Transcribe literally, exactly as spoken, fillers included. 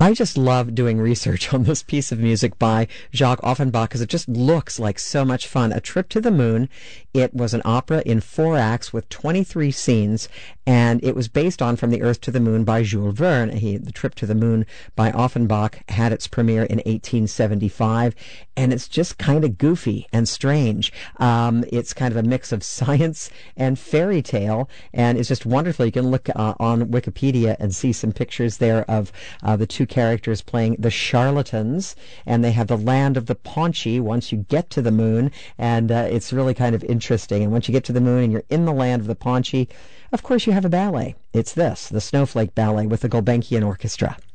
I just love doing research on this piece of music by Jacques Offenbach because it just looks like so much fun. A Trip to the Moon. It was an opera in four acts with twenty-three scenes, and it was based on From the Earth to the Moon by Jules Verne. He, The Trip to the Moon by Offenbach had its premiere in eighteen seventy-five, and it's just kind of goofy and strange. Um, it's kind of a mix of science and fairy tale, and it's just wonderful. You can look uh, on Wikipedia and see some pictures there of uh, the two characters playing the charlatans, and they have the land of the Paunchy once you get to the moon, and uh, it's really kind of interesting. And once you get to the moon and you're in the land of the Paunchy, of course you have a ballet. It's this, the Snowflake Ballet with the Gulbenkian Orchestra.